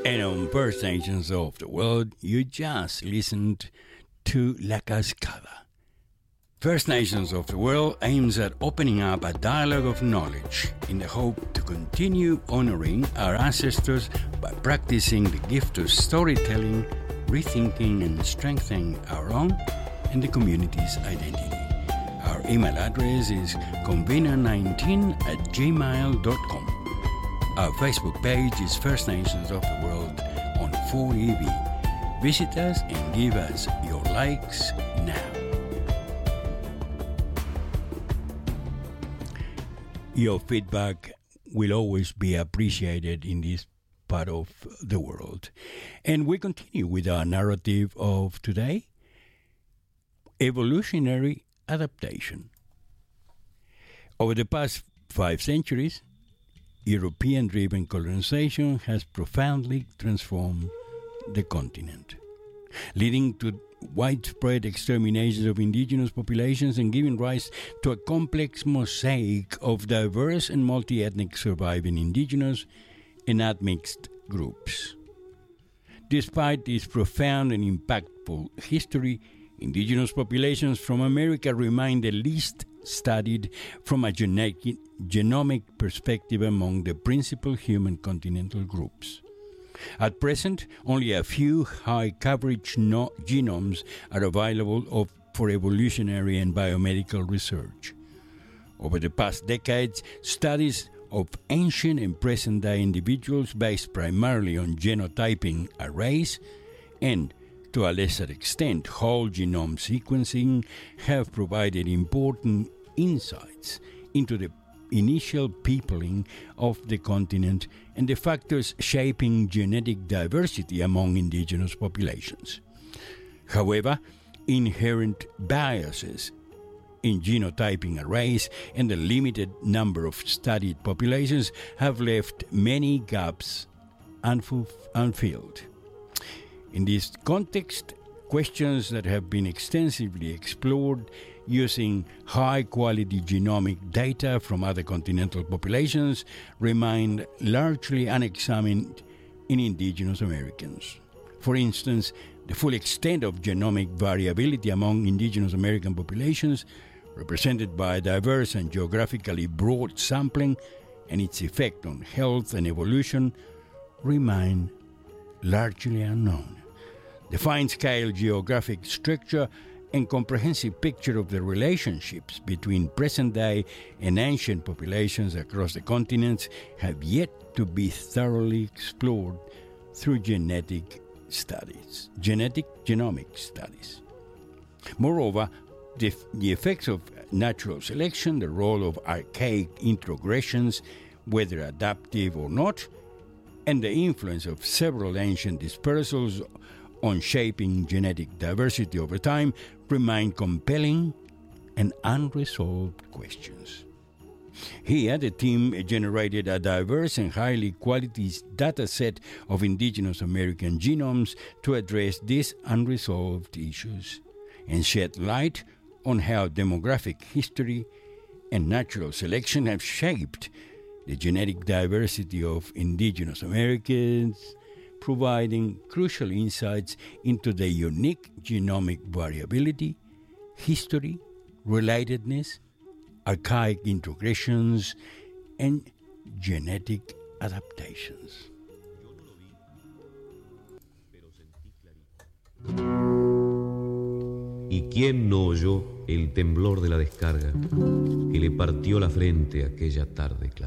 And on First Nations of the World, you just listened to La Cascada. First Nations of the World aims at opening up a dialogue of knowledge in the hope to continue honoring our ancestors by practicing the gift of storytelling, rethinking and strengthening our own and the community's identity. Our email address is convener19@gmail.com. Our Facebook page is First Nations of the World on 4EB. Visit us and give us your likes now. Your feedback will always be appreciated in this part of the world. And we continue with our narrative of today, evolutionary adaptation. Over the past 5 centuries, European-driven colonization has profoundly transformed the continent, leading to widespread extermination of indigenous populations and giving rise to a complex mosaic of diverse and multi-ethnic surviving indigenous and admixed groups. Despite this profound and impactful history, indigenous populations from America remain the least studied from a genomic perspective among the principal human continental groups. At present, only a few high-coverage genomes are available for evolutionary and biomedical research. Over the past decades, studies of ancient and present-day individuals based primarily on genotyping arrays and, to a lesser extent, whole genome sequencing have provided important insights into the initial peopling of the continent and the factors shaping genetic diversity among indigenous populations. However, inherent biases in genotyping arrays and the limited number of studied populations have left many gaps unfilled. In this context, questions that have been extensively explored using high-quality genomic data from other continental populations remain largely unexamined in indigenous Americans. For instance, the full extent of genomic variability among indigenous American populations, represented by diverse and geographically broad sampling, and its effect on health and evolution remain largely unknown. The fine-scale geographic structure and comprehensive picture of the relationships between present-day and ancient populations across the continents have yet to be thoroughly explored through genomic studies. Moreover, the effects of natural selection, the role of archaic introgressions, whether adaptive or not, and the influence of several ancient dispersals on shaping genetic diversity over time remain compelling and unresolved questions. Here, the team generated a diverse and highly quality data set of indigenous American genomes to address these unresolved issues and shed light on how demographic history and natural selection have shaped the genetic diversity of indigenous Americans, providing crucial insights into the unique genomic variability, history, relatedness, archaic introgressions, and genetic adaptations. ¿Y quién no oyó el temblor de la descarga que le partió la frente aquella tarde clara?